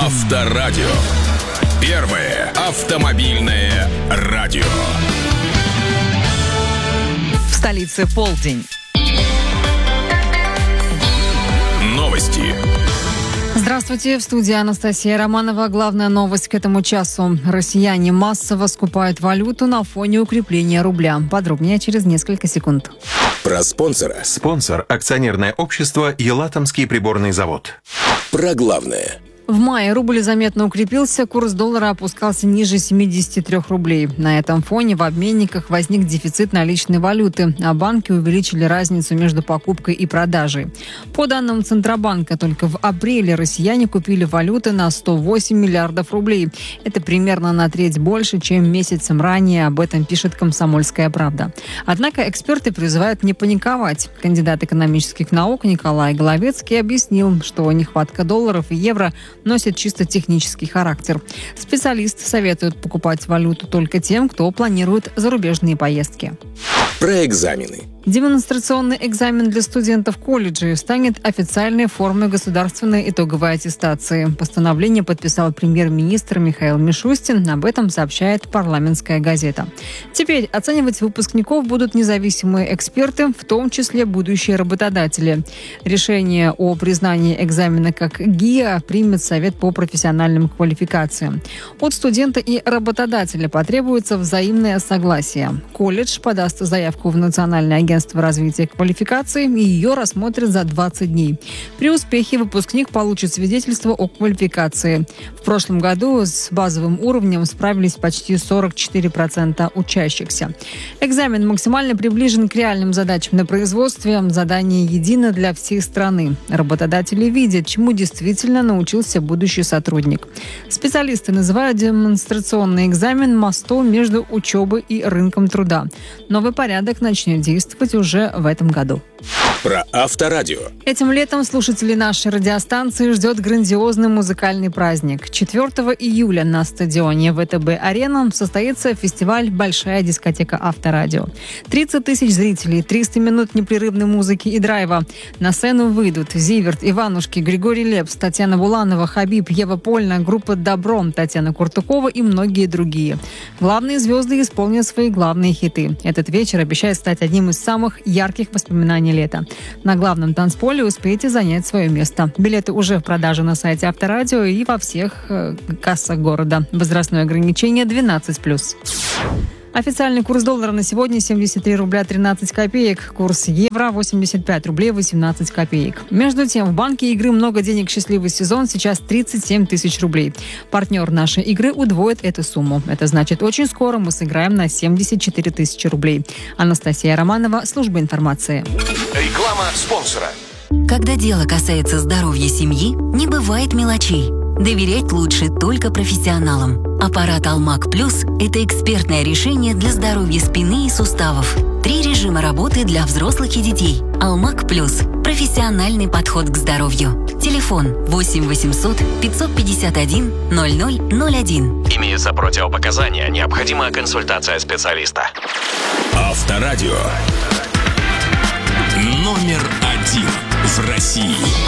Авторадио. Первое автомобильное радио. В столице полдень. Новости. Здравствуйте, в студии Анастасия Романова. Главная новость к этому часу. Россияне массово скупают валюту на фоне укрепления рубля. Подробнее через несколько секунд. Про спонсора. Спонсор – акционерное общество «Елатомский приборный завод». Про главное. В мае рубль заметно укрепился, курс доллара опускался ниже 73 рублей. На этом фоне в обменниках возник дефицит наличной валюты, а банки увеличили разницу между покупкой и продажей. По данным Центробанка, только в апреле россияне купили валюты на 108 миллиардов рублей. Это примерно на треть больше, чем месяцем ранее, об этом пишет «Комсомольская правда». Однако эксперты призывают не паниковать. Кандидат экономических наук Николай Головецкий объяснил, что нехватка долларов и евро носит чисто технический характер. Специалист советует покупать валюту только тем, кто планирует зарубежные поездки. Про экзамены. Демонстрационный экзамен для студентов колледжей станет официальной формой государственной итоговой аттестации. Постановление подписал премьер-министр Михаил Мишустин. Об этом сообщает «Парламентская газета». Теперь оценивать выпускников будут независимые эксперты, в том числе будущие работодатели. Решение о признании экзамена как ГИА примет Совет по профессиональным квалификациям. От студента и работодателя потребуется взаимное согласие. Колледж подаст заявку в Национальное агентство развития квалификации, и ее рассмотрят за 20 дней. При успехе выпускник получит свидетельство о квалификации. В прошлом году с базовым уровнем справились почти 44% учащихся. Экзамен максимально приближен к реальным задачам на производстве. Задание едино для всей страны. Работодатели видят, чему действительно научился будущий сотрудник. Специалисты называют демонстрационный экзамен мостом между учебой и рынком труда. Новый порядок начнет действовать уже в этом году. Про Авторадио. Этим летом слушателей нашей радиостанции ждет грандиозный музыкальный праздник. 4 июля на стадионе ВТБ-Арена состоится фестиваль «Большая дискотека Авторадио». 30 тысяч зрителей, 300 минут непрерывной музыки и драйва. На сцену выйдут Зиверт, Иванушки, Григорий Лепс, Татьяна Буланова, Хабиб, Ева Польна, группа «Добро», Татьяна Куртукова и многие другие. Главные звезды исполнят свои главные хиты. Этот вечер обещает стать одним из самых ярких воспоминаний лета. На главном танцполе успейте занять свое место. Билеты уже в продаже на сайте Авторадио и во всех кассах города. Возрастное ограничение 12+. Официальный курс доллара на сегодня 73 рубля 13 копеек. Курс евро 85 рублей 18 копеек. Между тем, в банке игры «Много денег. Счастливый сезон» сейчас 37 тысяч рублей. Партнер нашей игры удвоит эту сумму. Это значит, очень скоро мы сыграем на 74 тысячи рублей. Анастасия Романова, служба информации. Реклама спонсора. Когда дело касается здоровья семьи, не бывает мелочей. Доверять лучше только профессионалам. Аппарат «Алмак Плюс» – это экспертное решение для здоровья спины и суставов. 3 режима работы для взрослых и детей. «Алмак Плюс» – профессиональный подход к здоровью. Телефон 8 800 551 0001. Имеются противопоказания, необходима консультация специалиста. Авторадио. Номер 1 в России.